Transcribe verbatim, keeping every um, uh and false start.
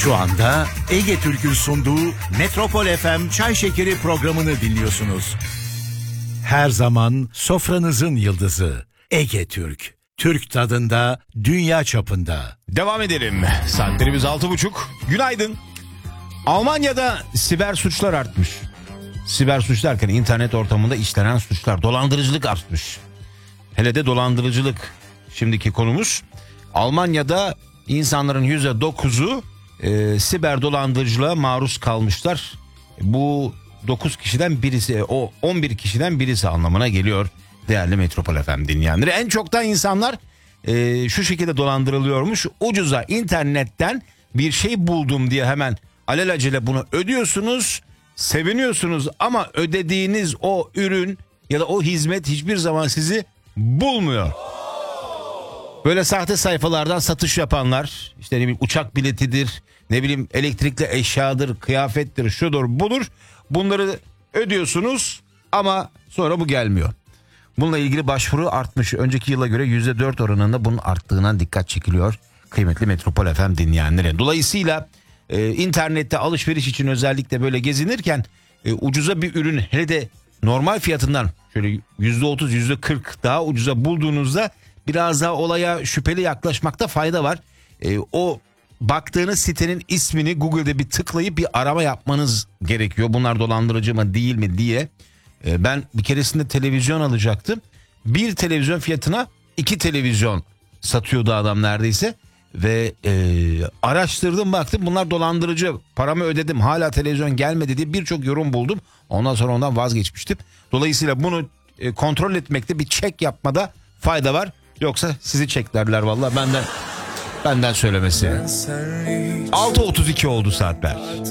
Şu anda Ege Türk'ün sunduğu Metropol F M Çay Şekeri programını dinliyorsunuz. Her zaman sofranızın yıldızı Ege Türk. Türk tadında, dünya çapında. Devam edelim. Saatlerimiz altı buçuk. Günaydın. Almanya'da siber suçlar artmış. Siber suç derken internet ortamında işlenen suçlar, dolandırıcılık artmış. Hele de dolandırıcılık şimdiki konumuz. Almanya'da insanların yüzde dokuzu e, siber dolandırıcılığa maruz kalmışlar. Bu dokuz kişiden birisi, o on bir kişiden birisi anlamına geliyor. Değerli Metropol F M dinleyenleri, en çok da insanlar e, şu şekilde dolandırılıyormuş. Ucuza internetten bir şey buldum diye hemen alelacele bunu ödüyorsunuz, seviniyorsunuz ama ödediğiniz o ürün ya da o hizmet hiçbir zaman sizi bulmuyor. Böyle sahte sayfalardan satış yapanlar, işte ne bileyim uçak biletidir, ne bileyim elektrikli eşyadır, kıyafettir, şudur budur, bunları ödüyorsunuz ama sonra bu gelmiyor. Bununla ilgili başvuru artmış. Önceki yıla göre yüzde dört oranında bunun arttığına dikkat çekiliyor kıymetli Metropol F M dinleyenlere. Dolayısıyla e, internette alışveriş için özellikle böyle gezinirken e, ucuza bir ürün, hele de normal fiyatından şöyle yüzde otuz yüzde kırk daha ucuza bulduğunuzda biraz daha olaya şüpheli yaklaşmakta fayda var. E, o baktığınız sitenin ismini Google'de bir tıklayıp bir arama yapmanız gerekiyor. Bunlar dolandırıcı mı değil mi diye. E, ben bir keresinde televizyon alacaktım. Bir televizyon fiyatına iki televizyon satıyordu adam neredeyse. Ve e, araştırdım, baktım bunlar dolandırıcı, paramı ödedim hala televizyon gelmedi diye birçok yorum buldum. Ondan sonra ondan vazgeçmiştim. Dolayısıyla bunu e, kontrol etmekte, bir check yapmada fayda var. Yoksa sizi çeklerler vallahi, benden benden söylemesi. altı otuz iki oldu saatler.